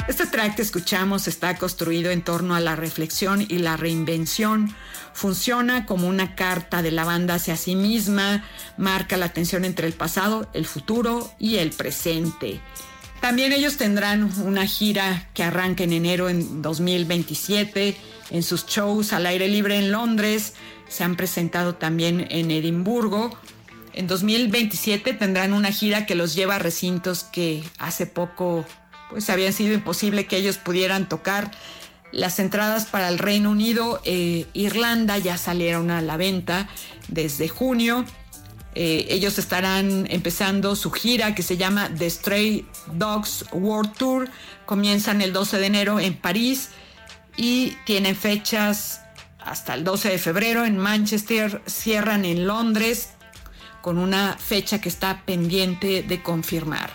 Este track que escuchamos está construido en torno a la reflexión y la reinvención. Funciona como una carta de la banda hacia sí misma, marca la tensión entre el pasado, el futuro y el presente. También ellos tendrán una gira que arranca en enero en 2027 en sus shows al aire libre en Londres. Se han presentado también en Edimburgo. En 2027 tendrán una gira que los lleva a recintos que hace poco pues habían sido imposible que ellos pudieran tocar. Las entradas para el Reino Unido, Irlanda ya salieron a la venta desde junio. Ellos estarán empezando su gira que se llama The Stray Dogs World Tour. Comienzan el 12 de enero en París y tienen fechas hasta el 12 de febrero en Manchester. Cierran en Londres con una fecha que está pendiente de confirmar.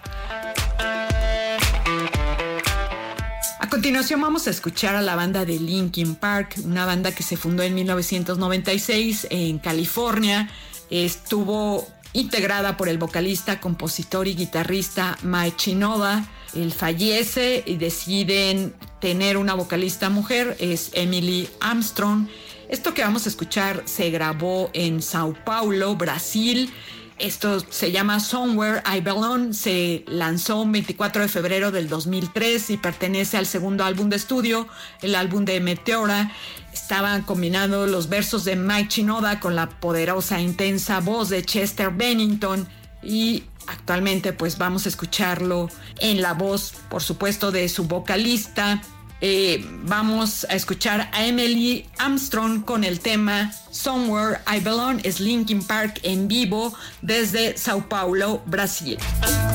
A continuación vamos a escuchar a la banda de Linkin Park, una banda que se fundó en 1996 en California. Estuvo integrada por el vocalista, compositor y guitarrista Mike Shinoda. Él fallece y deciden tener una vocalista mujer, es Emily Armstrong. Esto que vamos a escuchar se grabó en Sao Paulo, Brasil. Esto se llama Somewhere I Belong, se lanzó el 24 de febrero del 2003 y pertenece al segundo álbum de estudio, el álbum de Meteora. Estaban combinando los versos de Mike Shinoda con la poderosa e intensa voz de Chester Bennington y actualmente pues vamos a escucharlo en la voz, por supuesto, de su vocalista. Vamos a escuchar a Emily Armstrong con el tema Somewhere I Belong. Es Linkin Park en vivo desde Sao Paulo, Brasil.